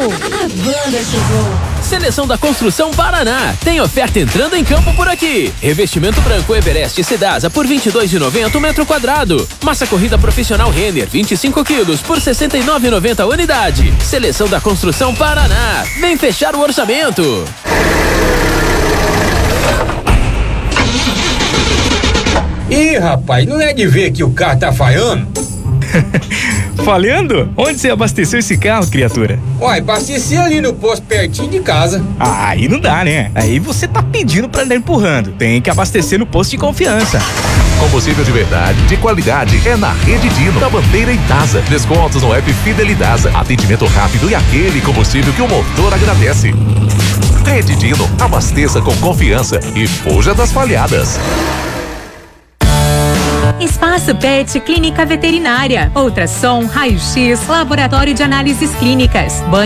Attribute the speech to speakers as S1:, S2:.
S1: A banda chegou!
S2: Seleção da Construção Paraná. Tem oferta entrando em campo por aqui. Revestimento branco Everest Sedasa por R$ 22,90 o metro quadrado. Massa corrida profissional Renner 25 quilos por R$ 69,90 a unidade. Seleção da Construção Paraná. Vem fechar o orçamento.
S3: Ih, rapaz, não é de ver que o carro tá falhando?
S4: Falhando? Onde você abasteceu esse carro, criatura?
S3: Uai, abasteci ali no posto pertinho de casa.
S4: Ah, aí não dá, né? Aí você tá pedindo pra andar empurrando. Tem que abastecer no posto de confiança.
S5: Combustível de verdade, de qualidade, é na Rede Dino, da Bandeira e Dasa. Descontos no app Fidelidasa. Atendimento rápido e aquele combustível que o motor agradece. Rede Dino, abasteça com confiança e fuja das falhadas.
S6: Espaço Pet Clínica Veterinária, ultrassom, raio-x, laboratório de análises clínicas, banho